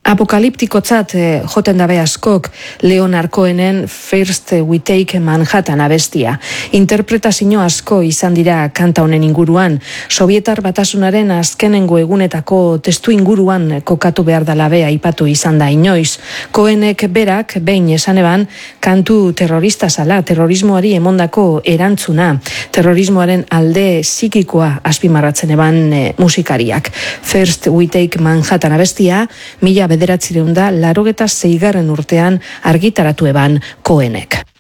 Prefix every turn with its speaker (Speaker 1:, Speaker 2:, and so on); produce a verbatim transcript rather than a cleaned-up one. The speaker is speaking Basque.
Speaker 1: Apokaliptikotzat eh, joten dabe askok Leonard Cohenen First We Take Manhattan abestia. Interpretazio asko izan dira kanta honen inguruan. Sovietar batasunaren azkenengo egunetako testu inguruan kokatu behar dalabe aipatu izan da inoiz. Cohenek berak behin esan eban kantu terrorista zala, terrorismoari emondako erantzuna, terrorismoaren alde psikikoa azpimarratzen eban eh, musikariak. First We Take Manhattan abestia, mila bederatzireun da, larogeta zeigarren urtean argitaratu eban Cohenek.